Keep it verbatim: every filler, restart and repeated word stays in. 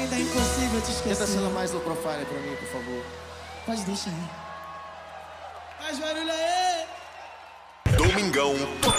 ainda é impossível te esquecer. Tenta sendo mais low profile pra mim, por favor. Pode deixar aí. Faz barulho aí! Domingão.